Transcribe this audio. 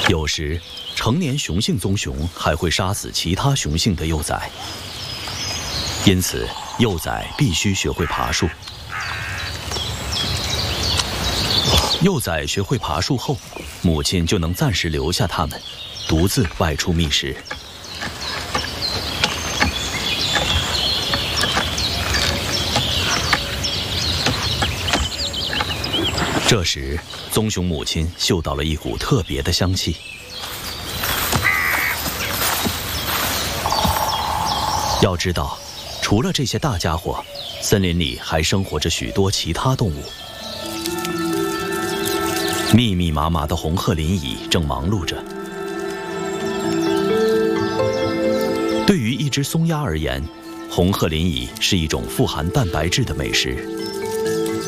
有时，成年雄性棕熊还会杀死其他雄性的幼崽，因此幼崽必须学会爬树。幼崽学会爬树后，母亲就能暂时留下它们，独自外出觅食。这时，棕熊母亲嗅到了一股特别的香气。要知道，除了这些大家伙，森林里还生活着许多其他动物。密密麻麻的红褐林蚁正忙碌着。对于一只松鸦而言，红褐林蚁是一种富含蛋白质的美食。